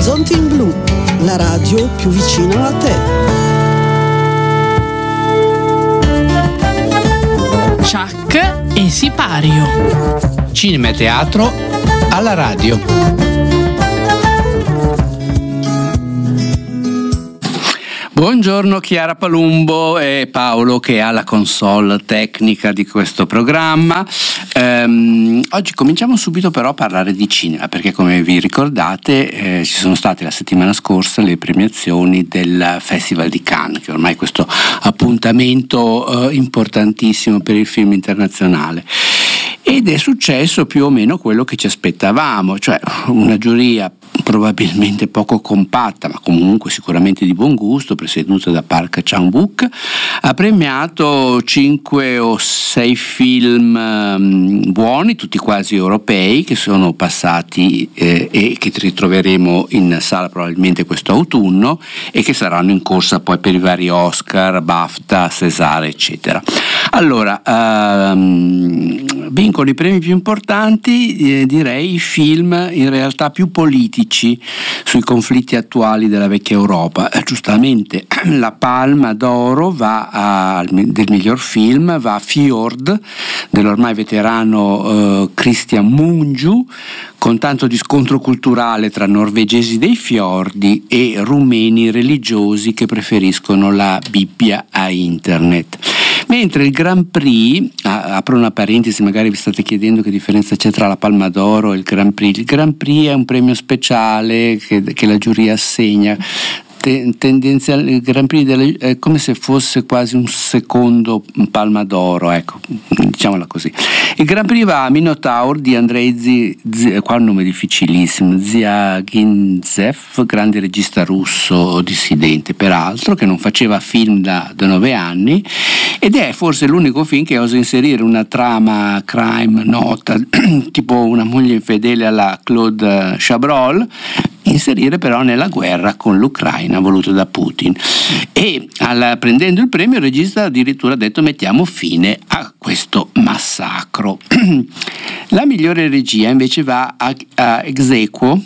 Orizzonti in Blu, la radio più vicino a te. Ciak e Sipario. Cinema e teatro alla radio. Buongiorno Chiara Palumbo e Paolo che ha la console tecnica di questo programma. Oggi cominciamo subito però a parlare di cinema, perché come vi ricordate ci sono state la settimana scorsa le premiazioni del Festival di Cannes, che ormai è questo appuntamento importantissimo per il film internazionale. Ed è successo più o meno quello che ci aspettavamo, cioè una giuria probabilmente poco compatta, ma comunque sicuramente di buon gusto, presieduta da Park Chan-wook, ha premiato 5 o 6 film buoni, tutti quasi europei, che sono passati e che ritroveremo in sala probabilmente questo autunno e che saranno in corsa poi per i vari Oscar, BAFTA, César, eccetera. Allora, vincono i premi più importanti, direi i film in realtà più politici sui conflitti attuali della vecchia Europa. Giustamente la Palma d'Oro del miglior film va a Fjord dell'ormai veterano Christian Mungiu, con tanto di scontro culturale tra norvegesi dei fiordi e rumeni religiosi che preferiscono la Bibbia a internet. Mentre il Grand Prix, apro una parentesi, magari vi state chiedendo che differenza c'è tra la Palma d'Oro e il Grand Prix. Il Grand Prix è un premio speciale che la giuria assegna. Il Grand Prix è come se fosse quasi un secondo Palma d'Oro, ecco, diciamola così. Il Grand Prix va a Minotaur di Andrei qua un nome difficilissimo, Zviagintsev, grande regista russo dissidente peraltro, che non faceva film da 9 anni, ed è forse l'unico film che osa inserire una trama crime nota, tipo Una moglie infedele alla Claude Chabrol, inserire però nella guerra con l'Ucraina voluto da Putin. E prendendo il premio il regista addirittura ha detto: mettiamo fine a questo massacro. La migliore regia invece va a ex aequo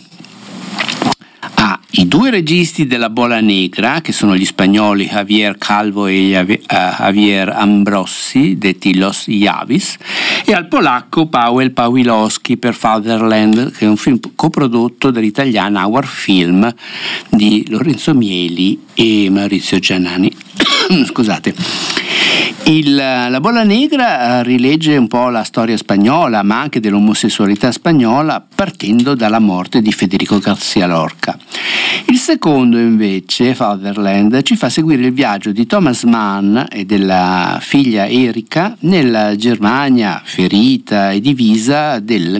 i 2 registi della Bola Negra, che sono gli spagnoli Javier Calvo e Javier Ambrossi, detti Los Llavis, e al polacco Paweł Pawłowski per Fatherland, che è un film coprodotto dall'italiana Our Film di Lorenzo Mieli e Maurizio Giannani. Scusate. La Bola Negra rilegge un po' la storia spagnola, ma anche dell'omosessualità spagnola, partendo dalla morte di Federico García Lorca. Il secondo invece, Fatherland, ci fa seguire il viaggio di Thomas Mann e della figlia Erika nella Germania ferita e divisa del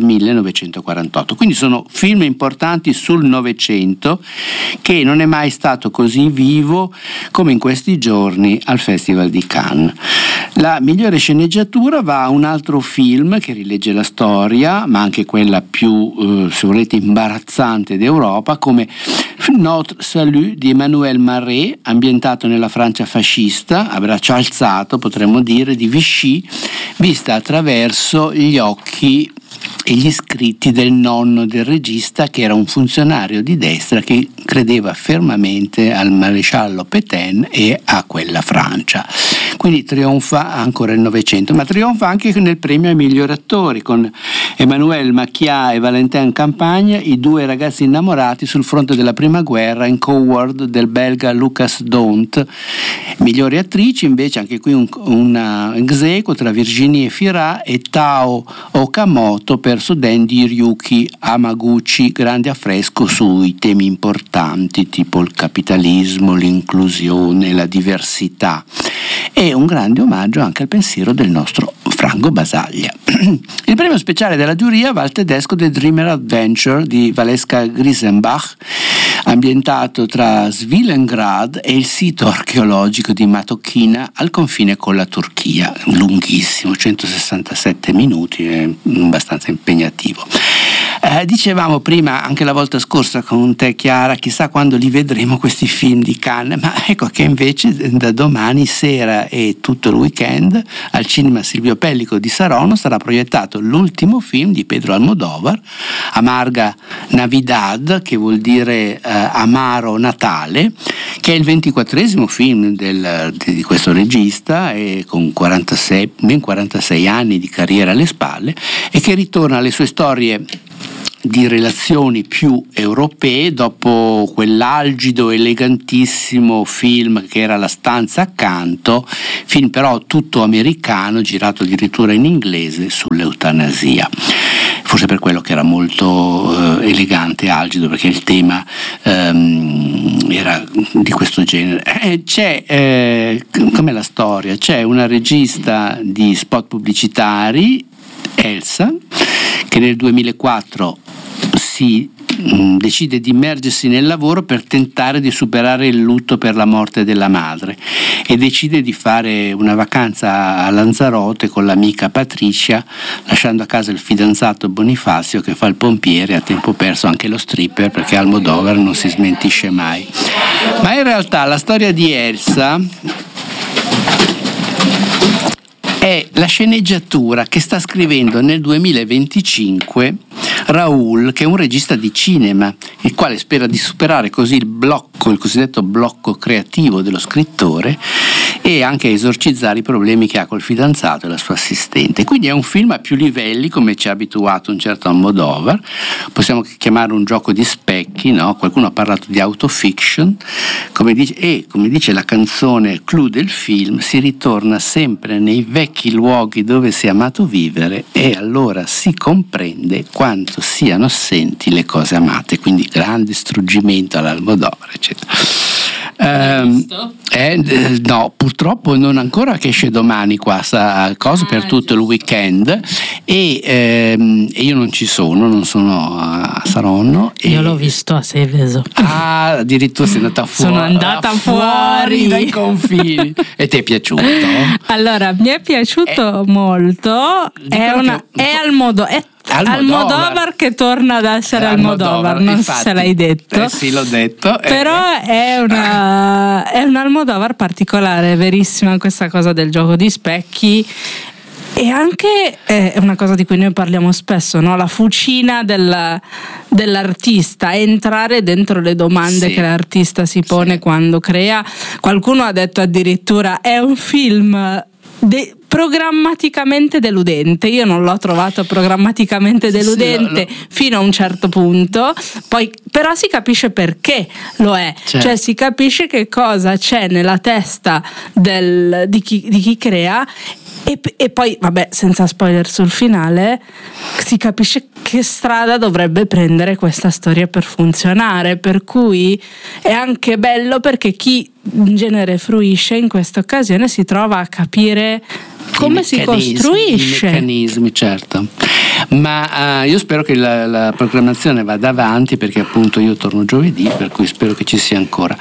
1948. Quindi sono film importanti sul Novecento, che non è mai stato così vivo come in questi giorni al Festival di Cannes. La migliore sceneggiatura va a un altro film che rilegge la storia, ma anche quella più, se volete, imbarazzante d'Europa, come Notre Salut di Emmanuel Marais, ambientato nella Francia fascista, a braccio alzato potremmo dire, di Vichy, vista attraverso gli occhi e gli scritti del nonno del regista, che era un funzionario di destra che credeva fermamente al maresciallo Pétain e a quella Francia. Quindi trionfa ancora il Novecento, ma trionfa anche nel premio ai migliori attori, con Emmanuel Macchia e Valentin Campagne, i 2 ragazzi innamorati sul fronte della prima guerra, in co-award del belga Lucas Dont. Migliori attrici invece anche qui un ex aequo tra Virginie Fira e Tao Okamoto per Soden di Ryuki Hamaguchi, grande affresco sui temi importanti tipo il capitalismo, l'inclusione, la diversità, e un grande omaggio anche al pensiero del nostro Franco Basaglia. Il premio speciale della giuria va al tedesco The Dreamer Adventure di Valeska Grisenbach, ambientato tra Svilengrad e il sito archeologico di Matochina al confine con la Turchia. Lunghissimo, 167 minuti, è abbastanza impegnativo. Dicevamo prima, anche la volta scorsa con te Chiara, chissà quando li vedremo questi film di Cannes, ma ecco che invece da domani sera e tutto il weekend al cinema Silvio Pellico di Saronno sarà proiettato l'ultimo film di Pedro Almodóvar, Amarga Navidad, che vuol dire amaro Natale, che è il 24esimo film di questo regista, e con ben 46 anni di carriera alle spalle, e che ritorna alle sue storie di relazioni più europee dopo quell'algido, elegantissimo film che era La stanza accanto, film però tutto americano, girato addirittura in inglese, sull'eutanasia. Forse per quello che era molto elegante e algido, perché il tema era di questo genere. Com'è la storia? C'è una regista di spot pubblicitari, Elsa, che nel 2004 si decide di immergersi nel lavoro per tentare di superare il lutto per la morte della madre, e decide di fare una vacanza a Lanzarote con l'amica Patricia, lasciando a casa il fidanzato Bonifacio che fa il pompiere, a tempo perso anche lo stripper, perché Almodovar non si smentisce mai. Ma in realtà la storia di Elsa è la sceneggiatura che sta scrivendo nel 2025 Raoul, che è un regista di cinema, il quale spera di superare così il cosiddetto blocco creativo dello scrittore, e anche esorcizzare i problemi che ha col fidanzato e la sua assistente. Quindi è un film a più livelli, come ci ha abituato un certo Almodovar. Possiamo chiamare un gioco di specchi, no? Qualcuno ha parlato di autofiction, come dice la canzone clou del film, si ritorna sempre nei vecchi luoghi dove si è amato vivere, e allora si comprende quanto siano assenti le cose amate. Quindi grande struggimento all'Almodovar, eccetera. No, purtroppo non ancora, che esce domani qua per tutto il weekend, e io non sono a Saronno. Io l'ho visto a Seveso. Addirittura sei andata fuori. Sono andata fuori dai confini. E ti è piaciuto? Allora, mi è piaciuto molto. È Almodovar che torna ad essere Almodovar, non so se l'hai detto. Sì, l'ho detto. Però è un Almodovar particolare, è verissima questa cosa del gioco di specchi. E anche è una cosa di cui noi parliamo spesso, no? La fucina dell'artista, entrare dentro le domande che l'artista si pone quando crea. Qualcuno ha detto addirittura è un film programmaticamente deludente. Io non l'ho trovato programmaticamente deludente fino a un certo punto, poi però si capisce perché lo è, cioè si capisce che cosa c'è nella testa di chi crea. E poi, vabbè, senza spoiler sul finale, si capisce che strada dovrebbe prendere questa storia per funzionare, per cui è anche bello perché chi in genere fruisce in questa occasione si trova a capire come si costruisce. I meccanismi, certo. Ma io spero che la programmazione vada avanti, perché appunto io torno giovedì, per cui spero che ci sia ancora.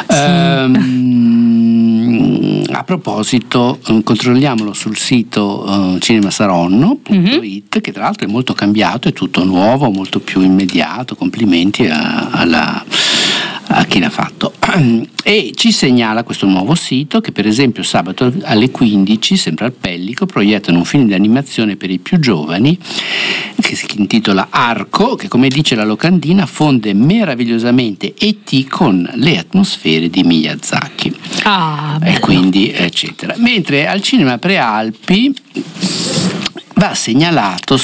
A proposito, controlliamolo sul sito cinemasaronno.it, che tra l'altro è molto cambiato, è tutto nuovo, molto più immediato. Complimenti a chi l'ha fatto. E ci segnala questo nuovo sito che, per esempio, sabato alle 15, sempre al Pellico, proiettano un film di animazione per i più giovani che si intitola Arco, che, come dice la locandina, fonde meravigliosamente E.T. con le atmosfere di Miyazaki. E quindi eccetera. Mentre al Cinema Prealpi va segnalato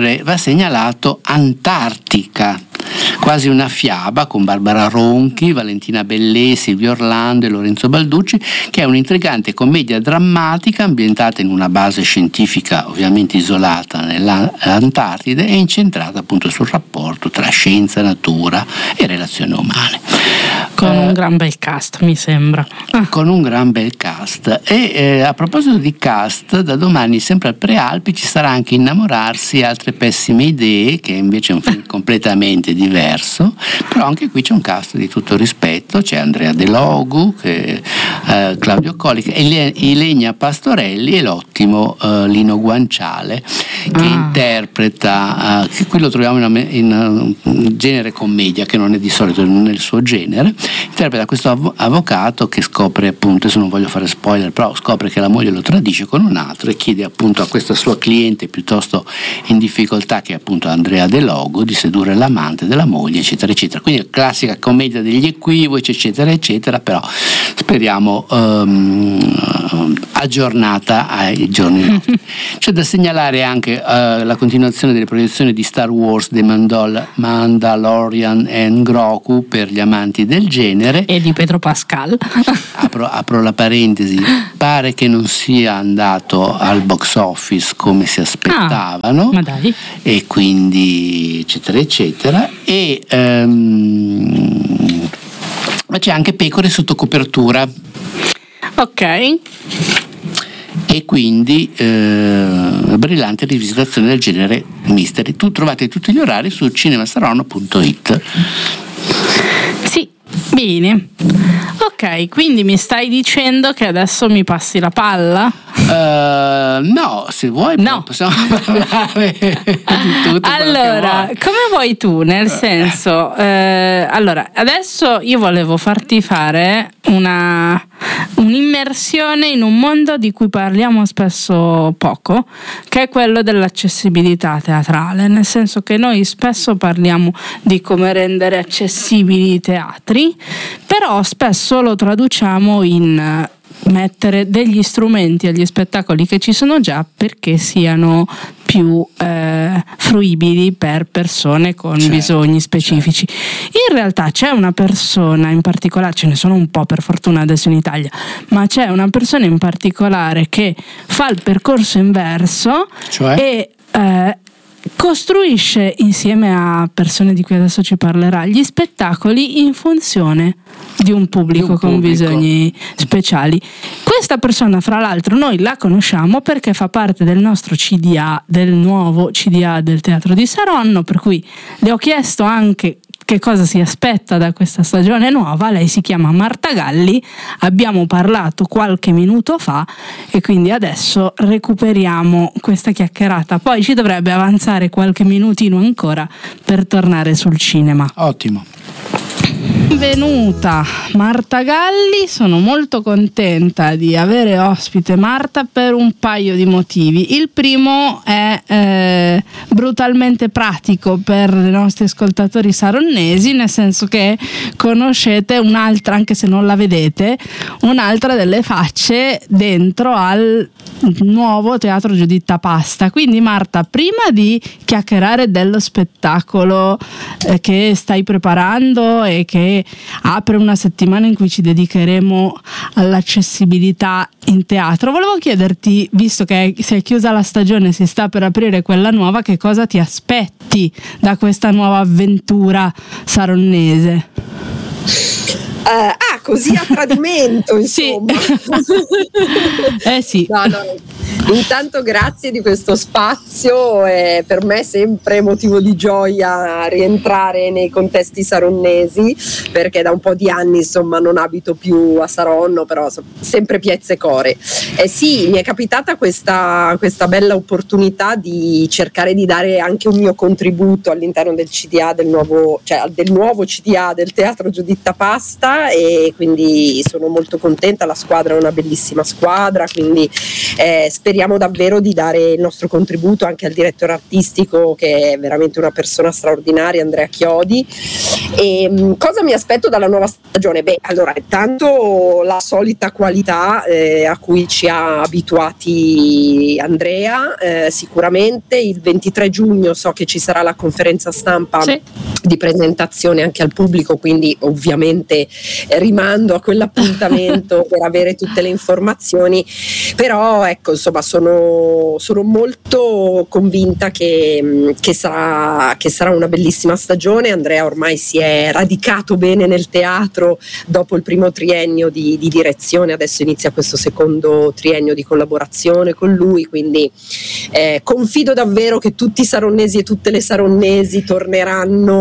Antartica, quasi una fiaba, con Barbara Ronchi, Valentina Bellè, Silvio Orlando e Lorenzo Balducci, che è un'intrigante commedia drammatica ambientata in una base scientifica ovviamente isolata nell'Antartide e incentrata appunto sul rapporto tra scienza, natura e relazioni umane. Con un gran bel cast, mi sembra. Con un gran bel cast. E a proposito di cast, da domani sempre al Prealpi ci sarà anche Innamorarsi, altre pessime idee, che invece è un film completamente diverso, però anche qui c'è un cast di tutto rispetto. elenco, c'è Andrea De Logu, Claudio Colica, Ilenia Pastorelli e l'ottimo Lino Guanciale, che interpreta, che qui lo troviamo in genere commedia, che non è di solito nel suo genere, interpreta questo avvocato che scopre, appunto, adesso non voglio fare spoiler, però scopre che la moglie lo tradisce con un altro e chiede appunto a questa sua cliente piuttosto in difficoltà, che è appunto Andrea De Logu, di sedurre l'amante della moglie, eccetera eccetera. Quindi classica commedia degli equivoci, eccetera eccetera, però speriamo aggiornata ai giorni nostri. C'è da segnalare anche la continuazione delle proiezioni di Star Wars, The Mandalorian e Grogu per gli amanti del genere, e di Pedro Pascal. apro la parentesi, pare che non sia andato al box office come si aspettavano, ma dai. e quindi eccetera eccetera, e ma c'è anche Pecore sotto copertura, ok, e quindi brillante rivisitazione del genere mystery. Tu trovate tutti gli orari su cinemasaronno.it. Sì, bene. Ok, quindi mi stai dicendo che adesso mi passi la palla? No, se vuoi possiamo parlare di tutto. Allora, come vuoi tu, nel senso, allora, adesso io volevo farti fare un'immersione in un mondo di cui parliamo spesso poco, che è quello dell'accessibilità teatrale, nel senso che noi spesso parliamo di come rendere accessibili i teatri, però spesso lo traduciamo in mettere degli strumenti agli spettacoli che ci sono già perché siano più fruibili per persone con bisogni specifici. In realtà c'è una persona in particolare, ce ne sono un po' per fortuna adesso in Italia, ma c'è una persona in particolare che fa il percorso inverso, e costruisce insieme a persone di cui adesso ci parlerà gli spettacoli in funzione di un pubblico con bisogni speciali. Questa persona, fra l'altro, noi la conosciamo perché fa parte del nostro CDA, del nuovo CDA del Teatro di Saronno, per cui le ho chiesto anche che cosa si aspetta da questa stagione nuova. Lei si chiama Marta Galli, abbiamo parlato qualche minuto fa e quindi adesso recuperiamo questa chiacchierata, poi ci dovrebbe avanzare qualche minutino ancora per tornare sul cinema. Ottimo. Benvenuta Marta Galli, sono molto contenta di avere ospite Marta per un paio di motivi. Il primo è brutalmente pratico per i nostri ascoltatori saronnesi, nel senso che conoscete un'altra, anche se non la vedete, un'altra delle facce dentro al nuovo Teatro Giuditta Pasta. Quindi Marta, prima di chiacchierare dello spettacolo che stai preparando e che apre una settimana in cui ci dedicheremo all'accessibilità in teatro, volevo chiederti, visto che si è chiusa la stagione, si sta per aprire quella nuova, che cosa ti aspetti da questa nuova avventura saronnese? Così a tradimento, insomma. Sì. No. Intanto grazie di questo spazio, per me è sempre motivo di gioia rientrare nei contesti saronnesi, perché da un po' di anni insomma non abito più a Saronno, però sempre Piezze Core. Sì, mi è capitata questa bella opportunità di cercare di dare anche un mio contributo all'interno del CDA del nuovo CDA del Teatro Giuditta Pasta, e quindi sono molto contenta. La squadra è una bellissima squadra, quindi speriamo davvero di dare il nostro contributo, anche al direttore artistico, che è veramente una persona straordinaria, Andrea Chiodi. E cosa mi aspetto dalla nuova stagione? Allora, intanto la solita qualità a cui ci ha abituati Andrea, sicuramente. Il 23 giugno so che ci sarà la conferenza stampa di presentazione anche al pubblico, quindi ovviamente rimando a quell'appuntamento per avere tutte le informazioni, però ecco, insomma, sono molto convinta che sarà una bellissima stagione. Andrea ormai si è radicato bene nel teatro dopo il primo triennio di direzione, adesso inizia questo secondo triennio di collaborazione con lui, quindi confido davvero che tutti i saronnesi e tutte le saronnesi torneranno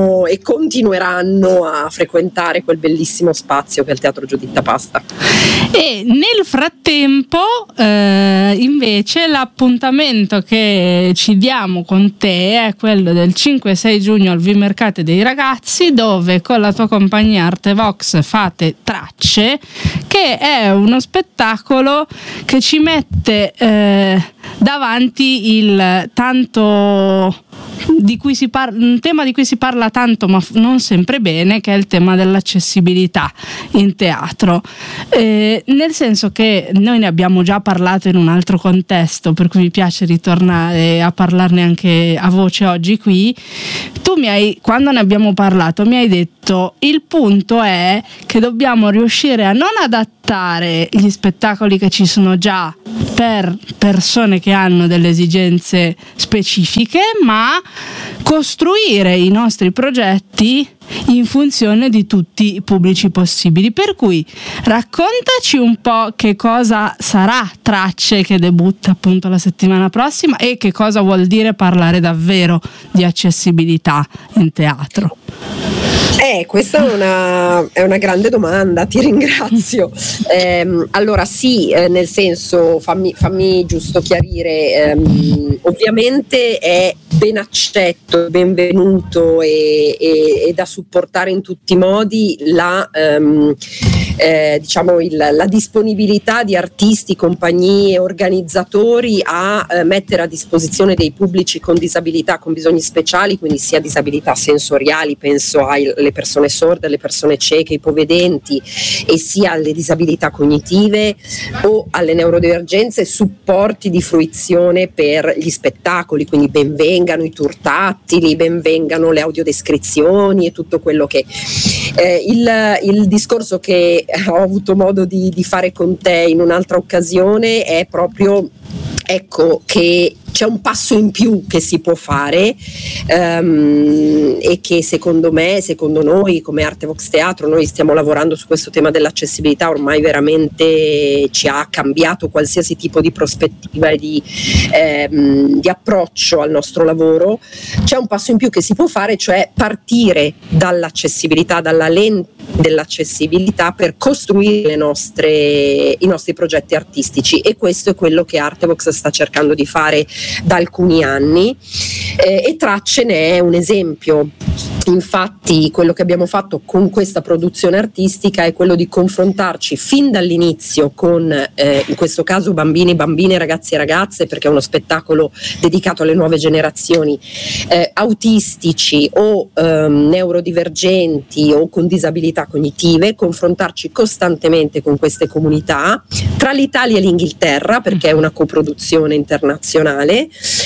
potranno e continueranno a frequentare quel bellissimo spazio che è il Teatro Giuditta Pasta. E nel frattempo invece l'appuntamento che ci diamo con te è quello del 5-6 giugno al Vimercate dei Ragazzi, dove con la tua compagnia Artevox fate Tracce, che è uno spettacolo che ci mette davanti il tanto di cui si un tema di cui si parla tanto ma non sempre bene, che è il tema dell'accessibilità in teatro, nel senso che noi ne abbiamo già parlato in un altro contesto, per cui mi piace ritornare a parlarne anche a voce oggi qui. Tu quando ne abbiamo parlato mi hai detto il punto è che dobbiamo riuscire a non adattare gli spettacoli che ci sono già per persone che hanno delle esigenze specifiche, ma costruire i nostri progetti in funzione di tutti i pubblici possibili. Per cui raccontaci un po' che cosa sarà Tracce, che debutta appunto la settimana prossima, e che cosa vuol dire parlare davvero di accessibilità in teatro. Questa è una grande domanda, ti ringrazio. Allora sì, nel senso, fammi giusto chiarire, ovviamente è ben accetto, benvenuto e da supportare in tutti i modi la disponibilità di artisti, compagnie, organizzatori a mettere a disposizione dei pubblici con disabilità, con bisogni speciali, quindi sia disabilità sensoriali, penso alle persone sorde, alle persone cieche, ipovedenti, e sia alle disabilità cognitive o alle neurodivergenze, supporti di fruizione per gli spettacoli, quindi benvengano i tour tattili, benvengano le audiodescrizioni e tutto quello che il discorso che ho avuto modo di fare con te in un'altra occasione è proprio, ecco, che c'è un passo in più che si può fare, e che secondo noi come Artevox Teatro, noi stiamo lavorando su questo tema dell'accessibilità, ormai veramente ci ha cambiato qualsiasi tipo di prospettiva e di approccio al nostro lavoro. C'è un passo in più che si può fare, cioè partire dall'accessibilità, dalla lente dell'accessibilità, per costruire i nostri progetti artistici, e questo è quello che Artevox sta cercando di fare da alcuni anni, e Tracce ne è un esempio. Infatti quello che abbiamo fatto con questa produzione artistica è quello di confrontarci fin dall'inizio con in questo caso bambini, bambine, ragazzi e ragazze, perché è uno spettacolo dedicato alle nuove generazioni, autistici o neurodivergenti o con disabilità cognitive, confrontarci costantemente con queste comunità tra l'Italia e l'Inghilterra, perché è una coproduzione internazionale,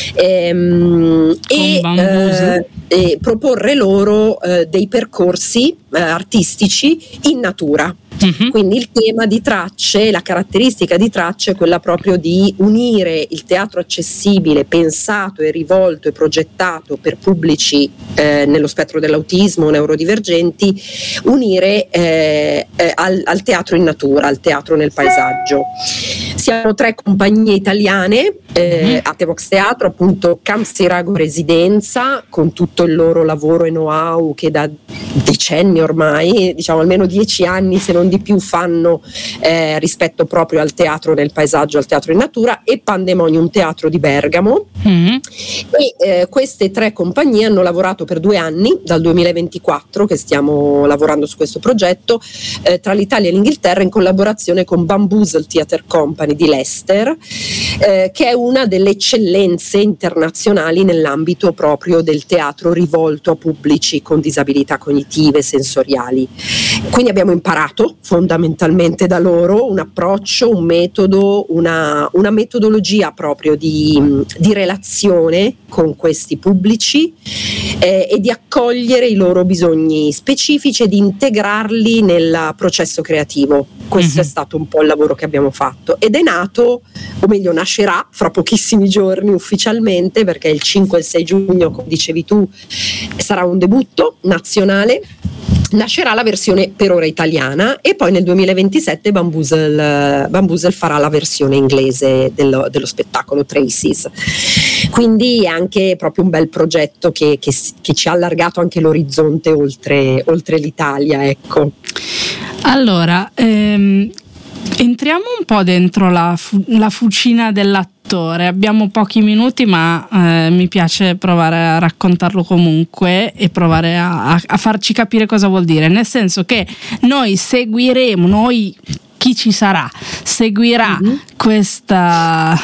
e proporre loro dei percorsi artistici in natura. Quindi il tema di Tracce, la caratteristica di Tracce è quella proprio di unire il teatro accessibile, pensato e rivolto e progettato per pubblici nello spettro dell'autismo, neurodivergenti, unire al teatro in natura, al teatro nel paesaggio. Siamo 3 compagnie italiane, Artevox Teatro, appunto Camp Sirago Residenza, con tutto il loro lavoro e know-how che da decenni ormai, diciamo almeno 10 anni se non di più, fanno rispetto proprio al teatro nel paesaggio, al teatro in natura, e Pandemonium Teatro di Bergamo. E queste 3 compagnie hanno lavorato per 2 anni, dal 2024 che stiamo lavorando su questo progetto, tra l'Italia e l'Inghilterra, in collaborazione con Bamboozle Theatre Company di Leicester, che è una delle eccellenze internazionali nell'ambito proprio del teatro rivolto a pubblici con disabilità cognitive e sensoriali. Quindi abbiamo imparato fondamentalmente da loro un approccio, un metodo, una metodologia proprio di relazione con questi pubblici, e di accogliere i loro bisogni specifici e di integrarli nel processo creativo. Questo è stato un po' il lavoro che abbiamo fatto, ed è nato, o meglio nascerà fra pochissimi giorni ufficialmente, perché il 5 e il 6 giugno, come dicevi tu, sarà un debutto nazionale. nascerà la versione per ora italiana e poi nel 2027 Bamboozle farà la versione inglese dello spettacolo Tracy's. Quindi è anche proprio un bel progetto che ci ha allargato anche l'orizzonte oltre l'Italia, ecco. Allora, entriamo un po' dentro la fucina dell'attore. Abbiamo pochi minuti, ma mi piace provare a raccontarlo comunque e provare a farci capire cosa vuol dire, nel senso che noi seguiremo, chi ci sarà seguirà questa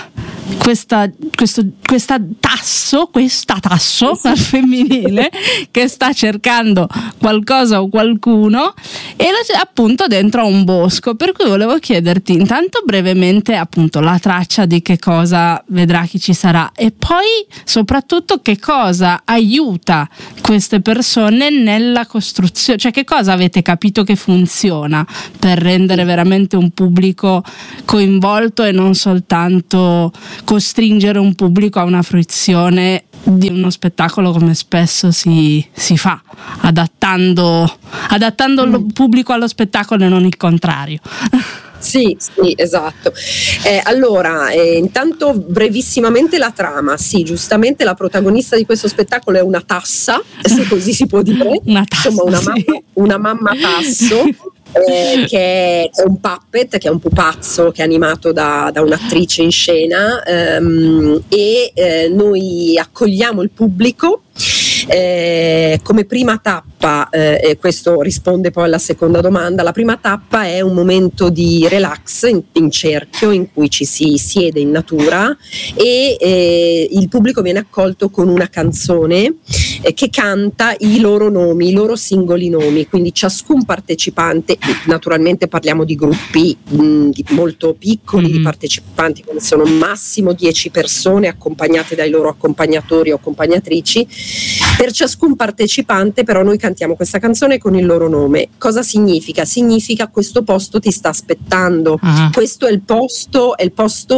tasso al femminile che sta cercando qualcosa o qualcuno, e appunto dentro a un bosco. Per cui volevo chiederti intanto brevemente appunto la traccia di che cosa vedrà chi ci sarà, e poi soprattutto che cosa aiuta queste persone nella costruzione, cioè che cosa avete capito che funziona per rendere veramente un pubblico coinvolto e non soltanto costringere un pubblico a una fruizione di uno spettacolo come spesso si fa, adattando il pubblico allo spettacolo e non il contrario. Sì, esatto. Allora, intanto brevissimamente la trama. Sì, giustamente la protagonista di questo spettacolo è una tassa, se così si può dire. Una mamma tasso. Che è un puppet, che è un pupazzo che è animato da un'attrice in scena, e noi accogliamo il pubblico come prima tappa, e questo risponde poi alla seconda domanda. La prima tappa è un momento di relax in cerchio in cui ci si siede in natura e il pubblico viene accolto con una canzone che canta i loro nomi, i loro singoli nomi, quindi ciascun partecipante, naturalmente parliamo di gruppi molto piccoli di partecipanti, quindi sono massimo 10 persone accompagnate dai loro accompagnatori o accompagnatrici. Per ciascun partecipante però noi cantiamo questa canzone con il loro nome. Cosa significa? Significa questo posto ti sta aspettando, questo è il posto, è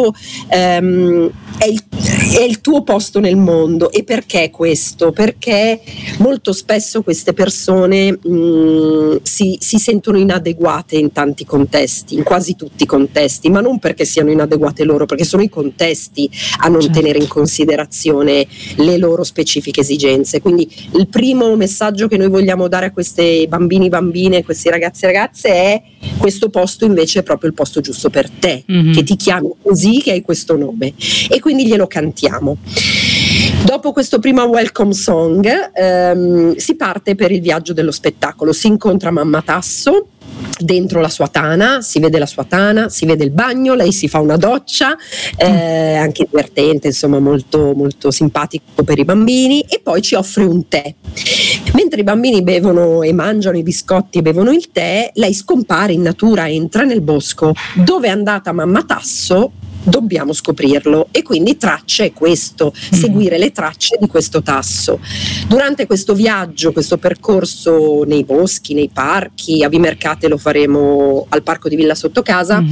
il tuo posto nel mondo. E perché questo? Perché molto spesso queste persone si sentono inadeguate in tanti contesti, in quasi tutti i contesti, ma non perché siano inadeguate loro, perché sono i contesti a non tenere in considerazione le loro specifiche esigenze. Quindi il primo messaggio che noi vogliamo dare a questi bambini, bambine, questi ragazzi e ragazze è: questo posto invece è proprio il posto giusto per te, che ti chiami così, che hai questo nome, e quindi glielo cantiamo. Dopo questo primo welcome song si parte per il viaggio dello spettacolo. Si incontra mamma Tasso dentro la sua tana, si vede la sua tana, si vede il bagno, lei si fa una doccia, anche divertente, insomma molto, molto simpatico per i bambini, e poi ci offre un tè. Mentre i bambini bevono e mangiano i biscotti e bevono il tè, lei scompare in natura, entra nel bosco. Dove è andata mamma Tasso? Dobbiamo scoprirlo, e quindi tracce è questo, seguire le tracce di questo tasso. Durante questo viaggio, questo percorso nei boschi, nei parchi, a Vimercate lo faremo al parco di Villa Sottocasa,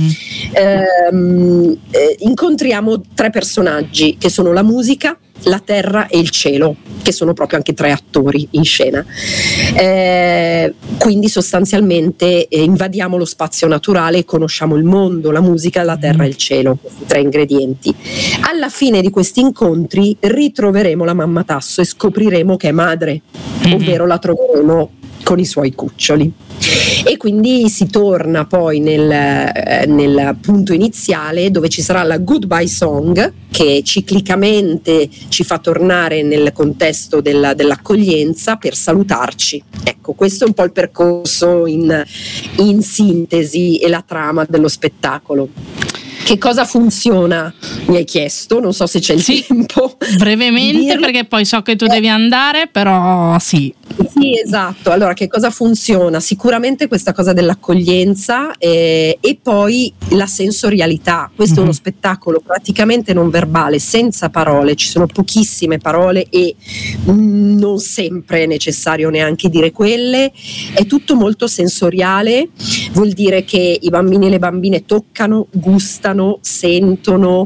incontriamo 3 personaggi che sono la musica, la terra e il cielo, che sono proprio anche 3 attori in scena. Quindi sostanzialmente invadiamo lo spazio naturale e conosciamo il mondo, la musica, la terra e il cielo, questi 3 ingredienti. Alla fine di questi incontri ritroveremo la mamma Tasso e scopriremo che è madre, ovvero la troveremo con i suoi cuccioli. E quindi si torna poi nel punto iniziale, dove ci sarà la goodbye song, che ciclicamente ci fa tornare nel contesto dell'accoglienza per salutarci. Ecco, questo è un po' il percorso in sintesi e la trama dello spettacolo. Che cosa funziona? Mi hai chiesto, non so se c'è il tempo. Brevemente, perché poi so che tu devi andare, però sì. Sì, esatto. Allora, che cosa funziona? Sicuramente questa cosa dell'accoglienza e poi la sensorialità. Questo è uno spettacolo praticamente non verbale, senza parole, ci sono pochissime parole e non sempre è necessario neanche dire quelle. È tutto molto sensoriale, vuol dire che i bambini e le bambine toccano, gustano, sentono,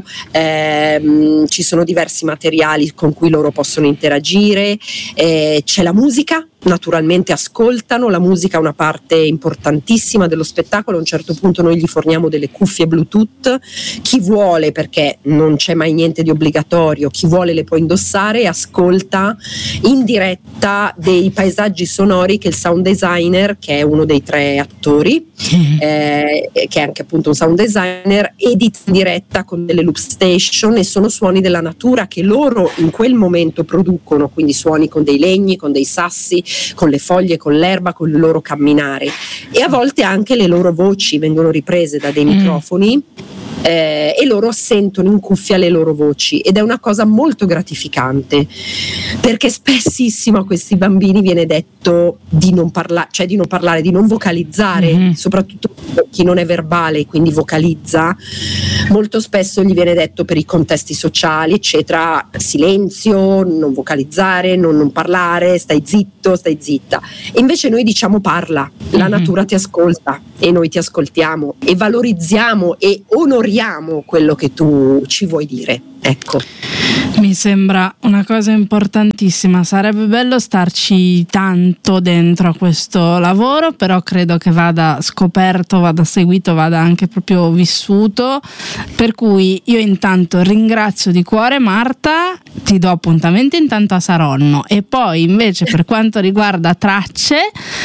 ci sono diversi materiali con cui loro possono interagire, c'è la musica naturalmente ascoltano, la musica è una parte importantissima dello spettacolo. A un certo punto noi gli forniamo delle cuffie Bluetooth, chi vuole, perché non c'è mai niente di obbligatorio, chi vuole le può indossare e ascolta in diretta dei paesaggi sonori che il sound designer, che è uno dei 3 attori, che è anche appunto un sound designer, edita in diretta con delle loop station, e sono suoni della natura che loro in quel momento producono, quindi suoni con dei legni, con dei sassi, con le foglie, con l'erba, con il loro camminare, e a volte anche le loro voci vengono riprese da dei microfoni. E loro sentono in cuffia le loro voci, ed è una cosa molto gratificante, perché spessissimo a questi bambini viene detto di non parlare, cioè di non parlare, di non vocalizzare, soprattutto chi non è verbale, quindi vocalizza. Molto spesso gli viene detto, per i contesti sociali eccetera, silenzio, non vocalizzare, non parlare, stai zitto, stai zitta, e invece noi diciamo parla, la natura ti ascolta e noi ti ascoltiamo e valorizziamo e onoriamo quello che tu ci vuoi dire. Ecco. Mi sembra una cosa importantissima, sarebbe bello starci tanto dentro a questo lavoro, però credo che vada scoperto, vada seguito, vada anche proprio vissuto, per cui io intanto ringrazio di cuore Marta, ti do appuntamento intanto a Saronno, e poi invece per quanto riguarda Tracce,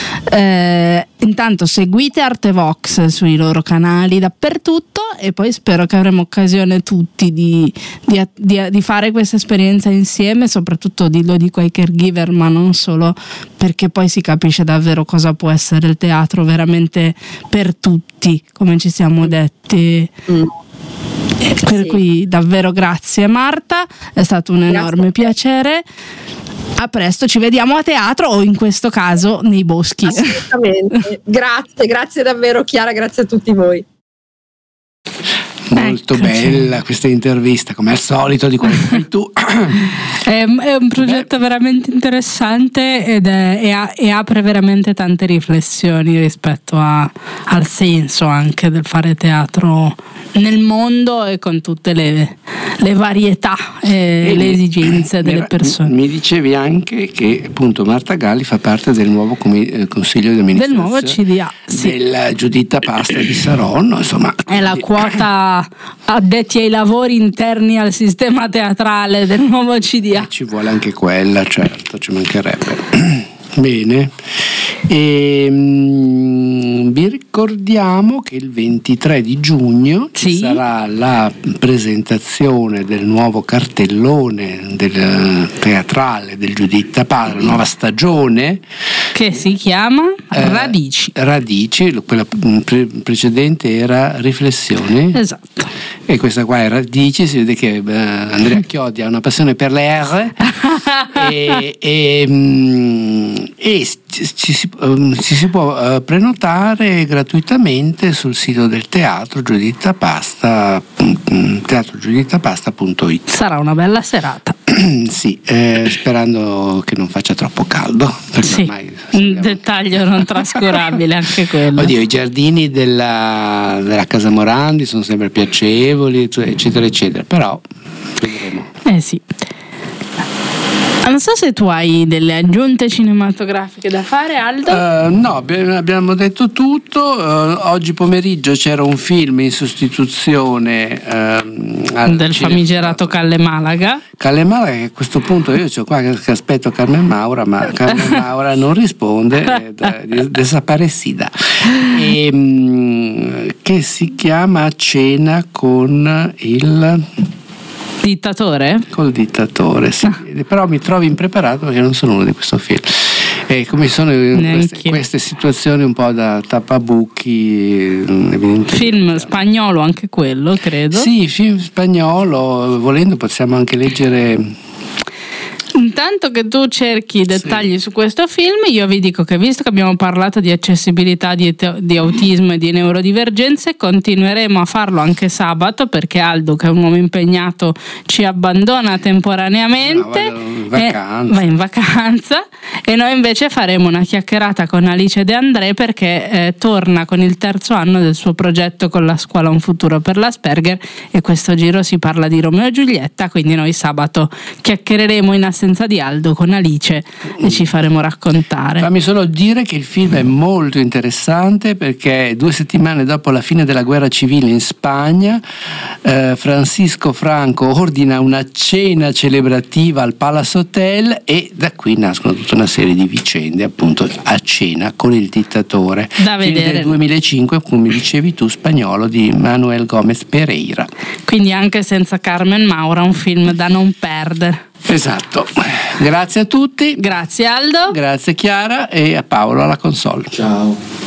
intanto seguite Artevox sui loro canali dappertutto, e poi spero che avremo occasione tutti di fare questa esperienza insieme, soprattutto lo dico ai caregiver, ma non solo, perché poi si capisce davvero cosa può essere il teatro veramente per tutti, come ci siamo detti. Per cui davvero grazie Marta, è stato un enorme piacere. A presto, ci vediamo a teatro o in questo caso nei boschi. Assolutamente. Grazie davvero Chiara, grazie a tutti voi. Molto bella questa intervista, come al solito, di quello che fai tu. È un progetto veramente interessante e apre veramente tante riflessioni rispetto al senso anche del fare teatro nel mondo e con tutte le varietà e le esigenze delle persone. Mi dicevi anche che appunto Marta Galli fa parte del nuovo consiglio di amministrazione del nuovo CDA, sì, della Giuditta Pasta di Saronno, insomma è la quota addetti ai lavori interni al sistema teatrale del nuovo CDA. Ci vuole anche quella, certo, ci mancherebbe. Bene, vi ricordiamo che il 23 di giugno ci sarà la presentazione del nuovo cartellone del teatrale del Giuditta Pasta, la nuova stagione che si chiama Radici. Quella precedente era Riflessioni. Esatto. E questa qua è Radici, si vede che Andrea Chiodi ha una passione per le R e ci si può prenotare gratuitamente sul sito del teatro teatrogiudittapasta.it. Sarà una bella serata. Sì, sperando che non faccia troppo caldo, perché ormai un dettaglio non trascurabile anche quello. Oddio, i giardini della Casa Morandi sono sempre piacevoli, eccetera eccetera, però vedremo. Sì. Non so se tu hai delle aggiunte cinematografiche da fare, Aldo? No, abbiamo detto tutto. Oggi pomeriggio c'era un film in sostituzione del famigerato Calle Malaga. Calle Malaga, che a questo punto io c'ho qua che aspetto Carmen Maura, ma Carmen Maura non risponde, desaparecida. Che si chiama Cena con il dittatore? Col dittatore, sì. Però mi trovi impreparato perché non sono uno di questo film. E come sono queste situazioni un po' da tappabuchi, evidentemente. Film spagnolo anche quello, credo. Sì, film spagnolo, volendo possiamo anche leggere. Intanto che tu cerchi dettagli su questo film, io vi dico che, visto che abbiamo parlato di accessibilità, di autismo e di neurodivergenze, continueremo a farlo anche sabato, perché Aldo, che è un uomo impegnato, ci abbandona temporaneamente, va in vacanza, e noi invece faremo una chiacchierata con Alice De André, perché torna con il 3° anno del suo progetto con la scuola Un futuro per l'Asperger, e questo giro si parla di Romeo e Giulietta, quindi noi sabato chiacchiereremo in assenza di Aldo con Alice e ci faremo raccontare. Fammi solo dire che il film è molto interessante perché 2 settimane dopo la fine della guerra civile in Spagna, Francisco Franco ordina una cena celebrativa al Palace Hotel e da qui nascono tutta una serie di vicende, appunto a cena con il dittatore. Da vedere. Del 2005, come dicevi tu, spagnolo, di Manuel Gómez Pereira. Quindi anche senza Carmen Maura un film da non perdere. Esatto. Grazie a tutti. Grazie Aldo. Grazie Chiara e a Paolo alla console. Ciao.